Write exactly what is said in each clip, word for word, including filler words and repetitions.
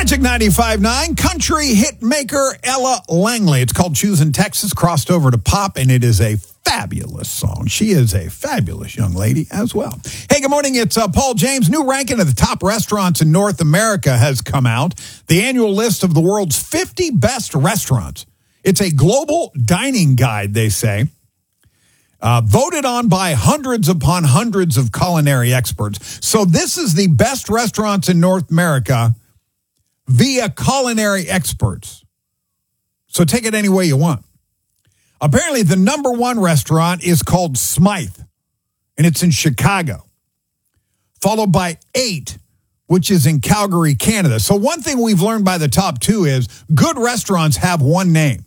Magic ninety-five point nine, country hit maker Ella Langley. It's called Choosing Texas, crossed over to pop, and it is a fabulous song. She is a fabulous young lady as well. Hey, good morning. It's uh, Paul James. New ranking of the top restaurants in North America has come out. The annual list of the world's fifty best restaurants. It's a global dining guide, they say. Uh, voted on by hundreds upon hundreds of culinary experts. So this is the best restaurants in North America via culinary experts. So take it any way you want. Apparently, the number one restaurant is called Smythe, and it's in Chicago, followed by Eight, which is in Calgary, Canada. So one thing we've learned by the top two is good restaurants have one name.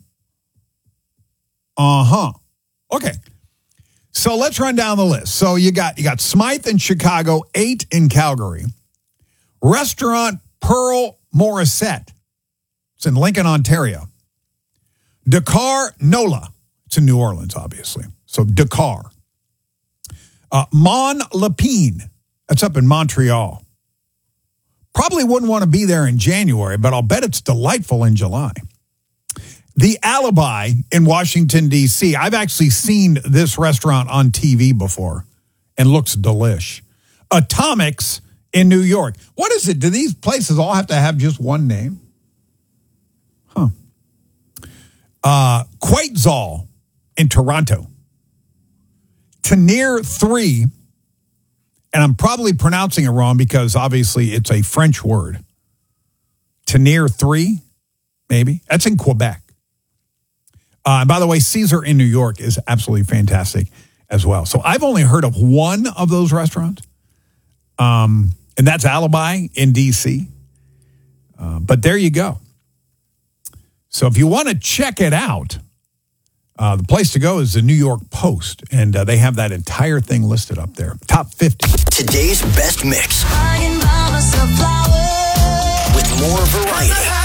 Uh-huh. Okay. So let's run down the list. So you got you got Smythe in Chicago, Eight in Calgary. Restaurant Pearl Morissette. It's in Lincoln, Ontario. Dakar Nola. It's in New Orleans, obviously. So Dakar. Uh, Mon Lapine. That's up in Montreal. Probably wouldn't want to be there in January, but I'll bet it's delightful in July. The Alibi in Washington, D C I've actually seen this restaurant on T V before and looks delish. Atomics in New York. What is it? Do these places all have to have just one name? Huh. Uh, Quetzal in Toronto. Tenir three, and I'm probably pronouncing it wrong because obviously it's a French word. Tenir three, maybe. That's in Quebec. Uh, and by the way, Caesar in New York is absolutely fantastic as well. So I've only heard of one of those restaurants, um, and that's Alibi in D C Uh, but there you go. So if you want to check it out, uh, the place to go is the New York Post, and uh, they have that entire thing listed up there. Top fifty. Today's best mix with more variety.